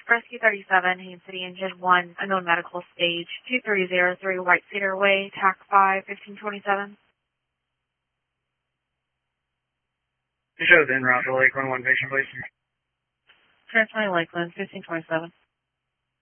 Rescue 37, Haines City Engine 1, unknown medical stage, 2303 White Cedar Way, TAC 5, 1527. Shows in route to Lakeland, one patient, please. Transferring Lakeland, 1527.